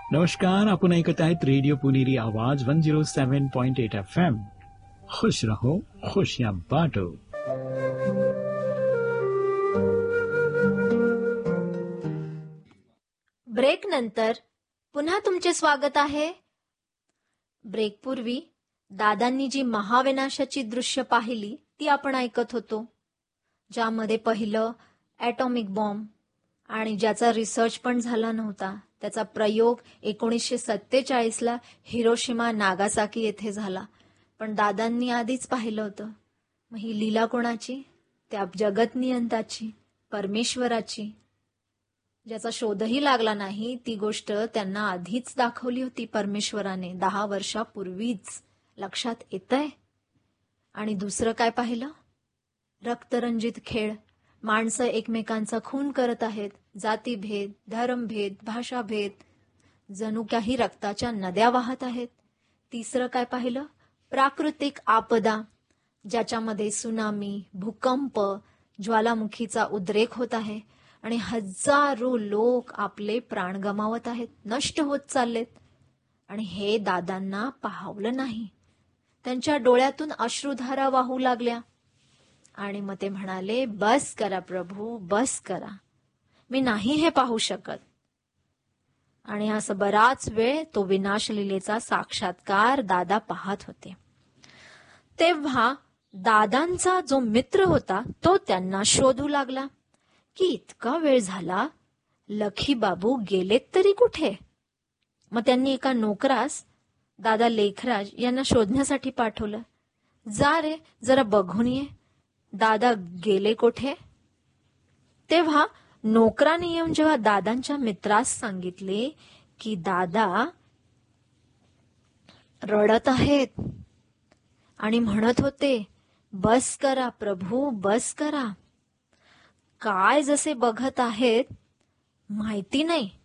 नमस्कार, आपण ऐकत आहेत रेडिओ पुणेरी आवाज 107.8 FM. खुश रहो, खुशियां बांटो. ब्रेक नंतर पुन्हा तुमचे स्वागत आहे. ब्रेकपूर्वी दादांनी जी महाविनाशाची दृश्य पाहिली ती आपण ऐकत होतो, ज्यामध्ये पहिलं ॲटॉमिक बॉम्ब आणि ज्याचा रिसर्च पण झाला नव्हता. त्याचा प्रयोग 1947ला हिरोशिमा नागासाकी येथे झाला, पण दादांनी आधीच पाहिलं होतं. मग ही लीला कोणाची? त्या जगतनियंताची, परमेश्वराची. ज्याचा शोधही लागला नाही ती गोष्ट त्यांना आधीच दाखवली होती परमेश्वराने 10 वर्षापूर्वीच. लक्षात येतंय? आणि दुसरं काय पाहिलं? रक्तरंजित खेळ. माणसं एकमेकांचा खून करत आहेत. जातीभेद, धर्मभेद, भाषाभेद, जणू काही रक्ताच्या नद्या वाहत आहेत. तिसरं काय पाहिलं? प्राकृतिक आपदा, ज्याच्यामध्ये सुनामी, भूकंप, ज्वालामुखीचा उद्रेक होत आहे आणि हजारो लोक आपले प्राण गमावत आहेत, नष्ट होत चाललेत. आणि हे दादांना पाहवलं नाही. त्यांच्या डोळ्यातून अश्रुधारा वाहू लागल्या आणि मग ते म्हणाले, बस करा प्रभू, बस करा, मी नाही हे पाहू शकत. आणि असं बराच वेळ तो विनाश लीलेचा साक्षात्कार दादा पाहत होते. तेव्हा दादांचा जो मित्र होता तो त्यांना शोधू लागला की इतका वेळ झाला, लखी बाबू गेलेत तरी कुठे. मग त्यांनी एका नोकरास दादा लेखराज यांना शोधण्यासाठी पाठवलं. जा रे, जरा बघून ये, दादा गेले कुठे. तेव्हा नोकराने येऊन जेव्हा दादांच्या मित्रास सांगितले की दादा रडत आहेत आणि म्हणत होते, बस करा प्रभू, बस करा. काय जसे बघत आहेत माहिती नाही,